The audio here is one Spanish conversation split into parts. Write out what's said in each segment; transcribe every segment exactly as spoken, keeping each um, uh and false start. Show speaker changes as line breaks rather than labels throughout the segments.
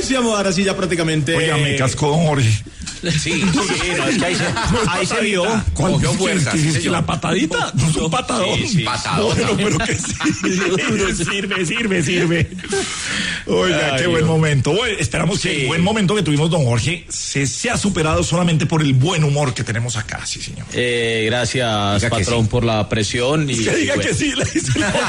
iniciamos ahora sí ya prácticamente.
Oiga, me cascó don Jorge.
Sí, sí, no, es que ahí se, ahí se vio.
Cogió
fuerza.
¿Qué es que la patadita? No es un patadón.
Sí, sí. Patadón.
Bueno, pero que sirve, sirve, sirve, sirve. Oiga,
Ay,
qué buen
Dios.
momento. Bueno, esperamos que
Sí.
el buen momento que tuvimos, don Jorge, se sea superado solamente por el buen humor que tenemos acá, sí, señor.
Eh, gracias,
Diga que
patrón,
sí.
por la presión. Y,
Que diga
y bueno.
que sí, le dice.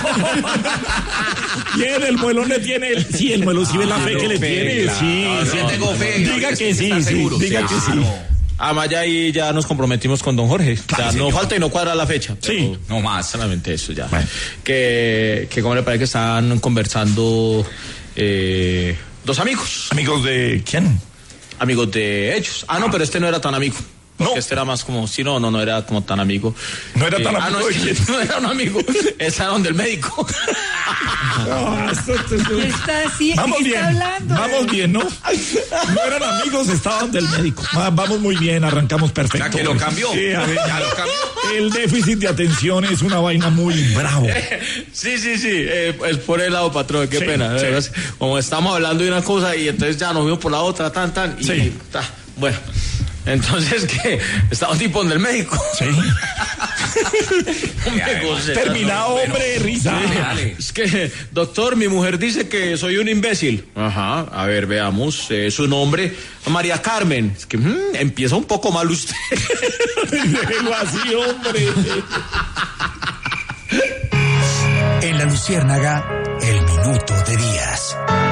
Bien, el muelón le tiene, el, sí, el muelón sí ve la fe que le tiene,
claro.
sí,
No,
sí.
no, tengo fe,
Diga
no,
que
es
sí,
está
sí,
seguro,
diga
sí,
que sí.
claro. Además, ya ahí ya nos comprometimos con don Jorge.
Claro,
ya
señor.
no falta y no cuadra la fecha. pero
Sí.
No más, solamente eso ya.
Bueno.
Que, que como le parece que están conversando eh, dos amigos.
Amigos de quién?
Amigos de ellos. Ah, no, pero este no era tan amigo. Porque
No.
este era más como, sí, no, no, no era como tan amigo.
No era tan
ah,
amigo
no,
de
es que
quién.
no era un amigo. Estaban donde el médico.
No, esto- esto- esto-
Está así,
Vamos
¿qué
bien,
está hablando?
vamos bien, ¿no? No eran amigos, estaban del médico. Va- Vamos muy bien, arrancamos perfecto.
Ya que lo cambió.
Sí, a ver,
Ya lo cambió.
el déficit de atención es una vaina muy bravo.
Sí, sí, sí, eh, es por el lado, patrón, qué
Sí,
pena.
sí.
¿Verdad? Como estamos hablando de una cosa y entonces ya nos vimos por la otra, tan, tan, y
Sí.
ta, bueno, entonces que estaba un tipo donde el médico.
Sí.
Un negocio,
Terminado,
bueno.
hombre, de risa.
Es que, doctor, mi mujer dice que soy un imbécil. Ajá, a ver, veamos, eh, su nombre, María Carmen. Es que mm, empieza un poco mal usted.
Déjelo así, hombre.
En La Luciérnaga, el minuto de Díaz.